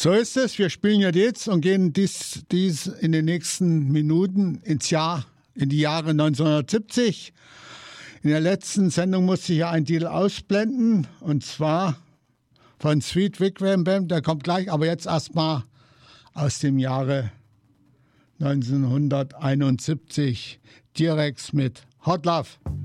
So ist es. Wir spielen jetzt und gehen dies in den nächsten Minuten in die Jahre 1970. In der letzten Sendung musste ich ja einen Titel ausblenden, und zwar von Sweet Wigwam Band. Der kommt gleich, aber jetzt erstmal aus dem Jahre 1971. T-Rex mit Hot Love.